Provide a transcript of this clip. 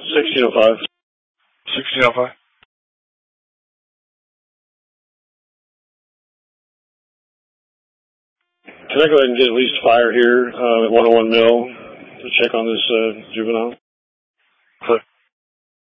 1605. 1605. Can I go ahead and get at least fire here at 101 Mill to check on this juvenile? Clear.